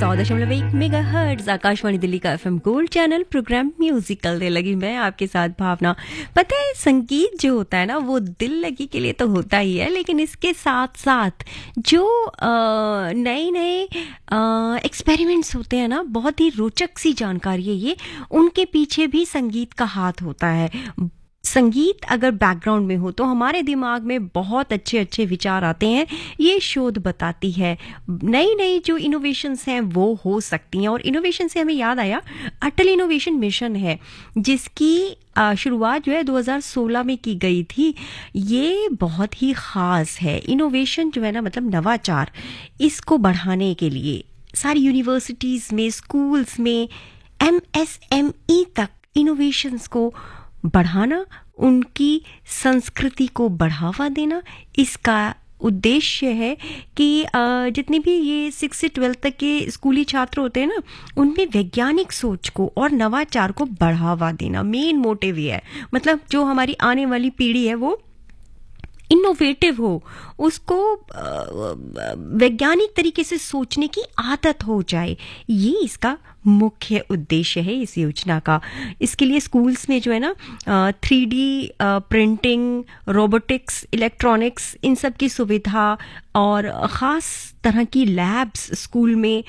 100.1 megahertz Akashvani Delhi का FM gold channel programme musical दे लगी मैं आपके साथ भावना। पता है संगीत जो होता है ना वो दिल लगी के लिए तो होता ही है, लेकिन इसके साथ साथ जो नए नए एक्सपेरिमेंट्स होते हैं ना, बहुत ही रोचक सी जानकारी है ये, उनके पीछे भी संगीत का हाथ होता है। संगीत अगर बैकग्राउंड में हो तो हमारे दिमाग में बहुत अच्छे अच्छे विचार आते हैं, ये शोध बताती है। नई नई जो इनोवेशंस हैं वो हो सकती हैं, और इनोवेशन से हमें याद आया अटल इनोवेशन मिशन है, जिसकी शुरुआत जो है 2016 में की गई थी। ये बहुत ही ख़ास है। इनोवेशन जो है ना, मतलब नवाचार, इसको बढ़ाने के लिए सारी यूनिवर्सिटीज़ में, स्कूल्स में, MSME तक इनोवेशंस को बढ़ाना, उनकी संस्कृति को बढ़ावा देना, इसका उद्देश्य है कि जितने भी ये 6 से 12 तक के स्कूली छात्र होते हैं ना, उनमें वैज्ञानिक सोच को और नवाचार को बढ़ावा देना मेन मोटिव ये है। मतलब जो हमारी आने वाली पीढ़ी है वो इनोवेटिव हो, उसको वैज्ञानिक तरीके से सोचने की आदत हो जाए, ये इसका मुख्य उद्देश्य है इस योजना का। इसके लिए स्कूल्स में जो है ना 3D प्रिंटिंग, रोबोटिक्स, इलेक्ट्रॉनिक्स, इन सब की सुविधा और ख़ास तरह की लैब्स स्कूल में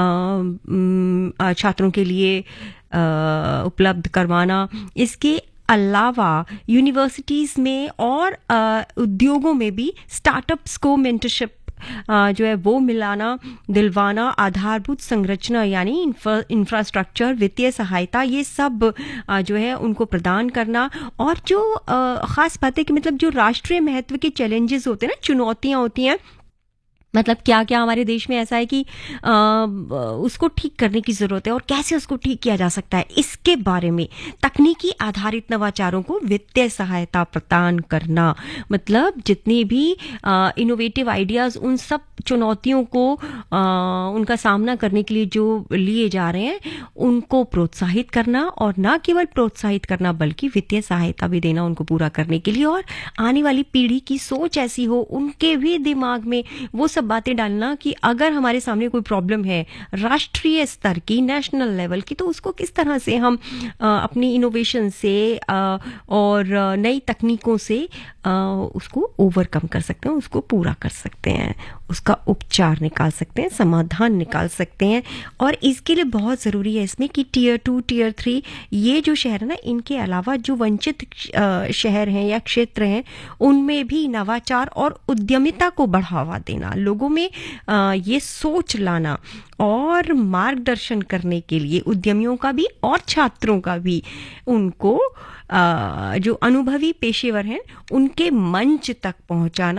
छात्रों के लिए उपलब्ध करवाना। इसके अलावा यूनिवर्सिटीज़ में और उद्योगों में भी स्टार्टअप्स को मेंटरशिप जो है वो दिलवाना, आधारभूत संरचना यानी इंफ्रास्ट्रक्चर, वित्तीय सहायता, ये सब जो है उनको प्रदान करना। और जो ख़ास बात है कि मतलब जो राष्ट्रीय महत्व के चैलेंजेस होते हैं ना, चुनौतियाँ होती हैं, मतलब क्या क्या हमारे देश में ऐसा है कि उसको ठीक करने की ज़रूरत है और कैसे उसको ठीक किया जा सकता है, इसके बारे में तकनीकी आधारित नवाचारों को वित्तीय सहायता प्रदान करना। मतलब जितने भी इनोवेटिव आइडियाज़, उन सब चुनौतियों को उनका सामना करने के लिए जो लिए जा रहे हैं, उनको प्रोत्साहित करना, और ना केवल प्रोत्साहित करना बल्कि वित्तीय सहायता भी देना उनको पूरा करने के लिए। और आने वाली पीढ़ी की सोच ऐसी हो, उनके भी दिमाग में वो सब बातें डालना कि अगर हमारे सामने कोई प्रॉब्लम है राष्ट्रीय स्तर की, नेशनल लेवल की, तो उसको किस तरह से हम अपनी इनोवेशन से और नई तकनीकों से उसको ओवरकम कर सकते हैं, उसको पूरा कर सकते हैं, उसका उपचार निकाल सकते हैं, समाधान निकाल सकते हैं। और इसके लिए बहुत ज़रूरी है इसमें कि Tier 2, Tier 3 ये जो शहर है ना, इनके अलावा जो वंचित शहर हैं या क्षेत्र हैं, उनमें भी नवाचार और उद्यमिता को बढ़ावा देना, लोगों में ये सोच लाना और मार्गदर्शन करने के लिए उद्यमियों का भी और छात्रों का भी, उनको जो अनुभवी पेशेवर हैं उनके मंच तक पहुंचाना